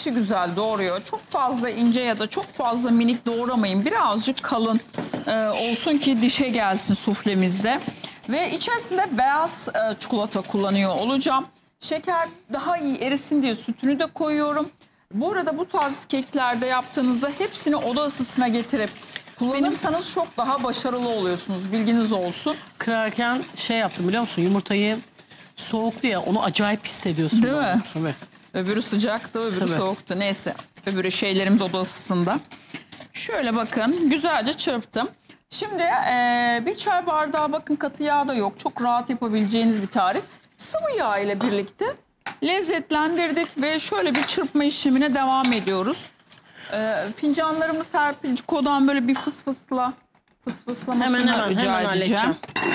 gelişi güzel doğruyor. Çok fazla ince ya da çok fazla minik doğramayın. Birazcık kalın olsun ki dişe gelsin suflemizde. Ve içerisinde beyaz çikolata kullanıyor olacağım. Şeker daha iyi erisin diye sütünü de koyuyorum. Bu arada bu tarz keklerde yaptığınızda hepsini oda ısısına getirip kullanırsanız çok daha başarılı oluyorsunuz. Bilginiz olsun. Kırarken şey yaptım biliyor musun? Yumurtayı soğuktu ya, onu acayip hissediyorsun. Değil mi? Tabii. Öbürü sıcaktı, öbürü Tabii. soğuktu. Neyse, öbürü şeylerimiz oda ısısında. Şöyle bakın, güzelce çırptım. Şimdi bir çay bardağı, bakın katı yağ da yok. Çok rahat yapabileceğiniz bir tarif. Sıvı yağ ile birlikte lezzetlendirdik ve şöyle bir çırpma işlemine devam ediyoruz. Fincanlarımı Serpilciko'dan böyle bir fısfıslamasını rica edeceğim.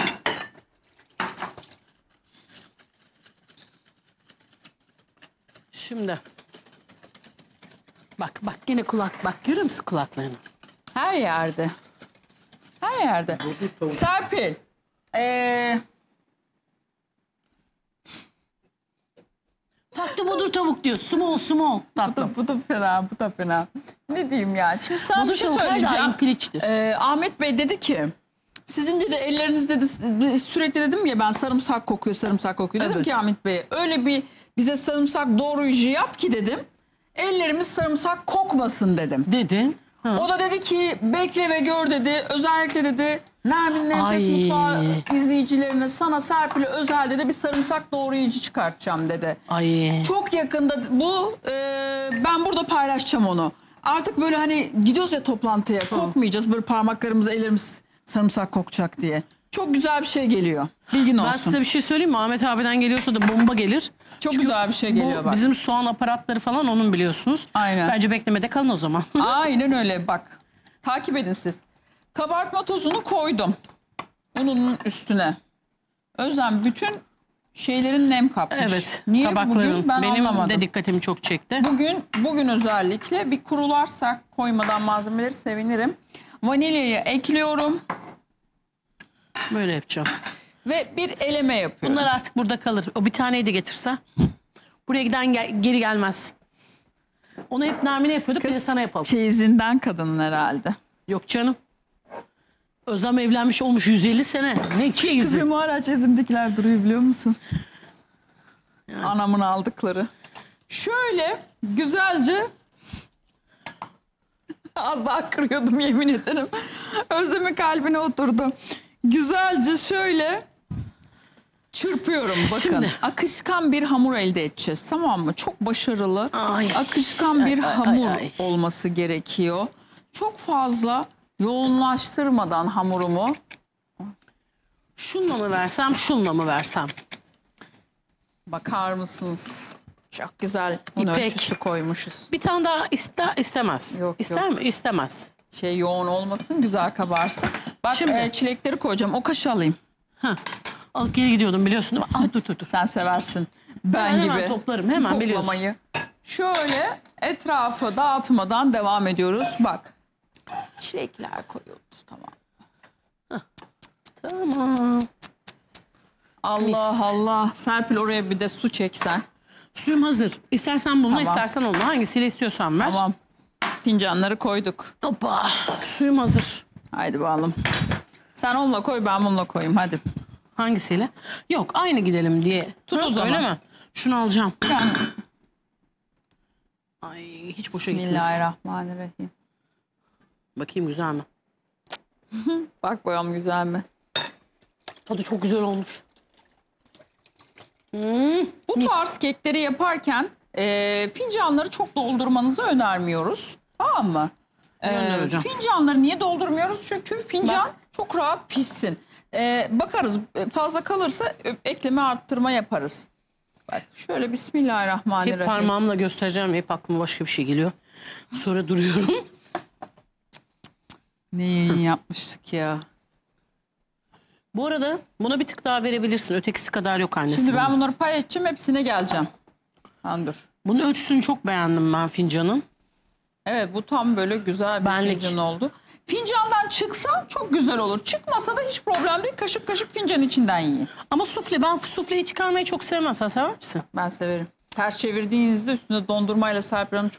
Şimdi. Bak yine kulak, bak görüyor musun kulaklarını? Her yerde. Her yerde. Serpil. Tatlı budur tavuk diyor. Small. Tatlı. Bu da fena, bu da fena. Ne diyeyim yani? Şimdi sana bir şey tavuk söyleyeceğim. piliçtir. Ahmet Bey dedi ki, sizin dedi elleriniz dedi, sürekli dedim ya ben sarımsak kokuyor. Dedim Evet. ki Ahmet Bey öyle bir bize sarımsak doğrayıcı yap ki dedim. Ellerimiz sarımsak kokmasın dedim. Dedin. Ha. O da dedi ki bekle ve gör dedi. Özellikle dedi Nermin Nefes Ay. Mutfağı izleyicilerine sana Serpil'e özel dedi bir sarımsak doğrayıcı çıkartacağım dedi. Ay. Çok yakında bu ben burada paylaşacağım onu. Artık böyle hani gidiyoruz ya toplantıya kokmayacağız böyle parmaklarımız ellerimiz sarımsak kokacak diye. Çok güzel bir şey geliyor. Bilgin olsun. Ben size bir şey söyleyeyim mi? Ahmet abiden geliyorsa da bomba gelir. Çok güzel bir şey geliyor Bu bak. bizim soğan aparatları falan onun biliyorsunuz. Aynen. Bence beklemede kalın o zaman. Aynen öyle bak. Takip edin siz. Kabartma tozunu koydum. Ununun üstüne. Özlem bütün şeylerin nem kapmış. Evet. Niye Tabakların. bugün ben Benim anlamadım. de dikkatimi çok çekti. Bugün özellikle bir kurularsak koymadan malzemeleri sevinirim. Vanilyayı ekliyorum Böyle yapacağım. ve bir eleme yapıyorum. Bunlar artık burada kalır. O bir taneyi de getirse. Buraya giden geri gelmez. Onu hep Nermin'e yapıyorduk. Bir de sana yapalım. Çeyizinden kadının herhalde. Yok canım. Özlem evlenmiş olmuş 150 sene. Ne çeyizi? Kızım hala çeyizimdekiler duruyor biliyor musun? Yani. Anamın aldıkları. Şöyle güzelce az daha kırıyordum yemin ederim. Özlem'in kalbine oturdu. Güzelce şöyle çırpıyorum bakın. Şimdi. Akışkan bir hamur elde edeceğiz tamam mı? Çok başarılı. Akışkan bir hamur olması gerekiyor. Çok fazla yoğunlaştırmadan hamurumu. Şunla mı versem, şunla mı versem? Bakar mısınız? Çok güzel. İpek. Ölçüsü koymuşuz. Bir tane daha istemez. Yok, İster yok. mi? İstemez. Şey yoğun olmasın, güzel kabarsın. Bak Şimdi. Çilekleri koyacağım. O kaşı alayım. Heh. Alıp geri gidiyordum biliyorsun değil mi? Ah, dur. Sen seversin. Ben Hemen gibi. toplarım. Hemen biliyorsun. Toplamayı. Şöyle etrafı dağıtmadan devam ediyoruz. Bak. Çilekler koyuyoruz. Tamam. Tamam. Allah. Serpil oraya bir de su çeksen. Suyum hazır. İstersen bununla, Tamam. istersen onunla. Hangisiyle istiyorsan ver. Tamam. Fincanları koyduk. Hoppa. Suyum hazır. Haydi bakalım. Sen onunla koy, ben bununla koyayım. Hadi. Hangisiyle? Yok, aynı gidelim diye. Tut o zaman. Öyle mi? Şunu alacağım. Yani. Ay, hiç boşa gitmez. Bismillahirrahmanirrahim. Bakayım güzel mi? Bak bakalım güzel mi? Tadı çok güzel olmuş. Bu tarz kekleri yaparken fincanları çok doldurmanızı önermiyoruz. Tamam mı? Göndereceğim. Fincanları niye doldurmuyoruz? Çünkü fincan çok rahat pişsin. Bakarız fazla kalırsa ekleme arttırma yaparız. Bak şöyle Bismillahirrahmanirrahim. Hep parmağımla göstereceğim. Hep aklıma başka bir şey geliyor. Sonra duruyorum. Ne yayın yapmıştık ya. Bu arada buna bir tık daha verebilirsin. Ötekisi kadar yok annesi. Şimdi ben bunları pay edeceğim. Hepsine geleceğim. Dur. Bunun ölçüsünü çok beğendim ben fincanın. Evet bu tam böyle güzel bir Benlik. fincan oldu. Fincandan çıksa çok güzel olur. Çıkmasa da hiç problem değil. Kaşık kaşık fincanın içinden yiyin. Ama sufle, ben sufleyi çıkarmayı çok sevmem. Sen sever misin? Ben severim. Ters çevirdiğinizde üstünde dondurmayla Serpil Hanım çok